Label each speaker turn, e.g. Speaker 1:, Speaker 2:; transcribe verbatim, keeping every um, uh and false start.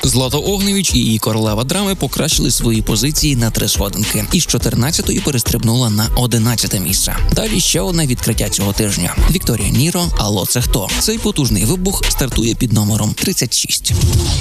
Speaker 1: Злата Огнєвіч і її королева драми покращили свої позиції на три сходинки. Із чотирнадцятої перестрибнула на одинадцяте місце. Далі ще одне відкриття цього тижня. Вікторія Ніро «Алло, це хто?». Цей потужний вибух стартує під номером тридцять шість.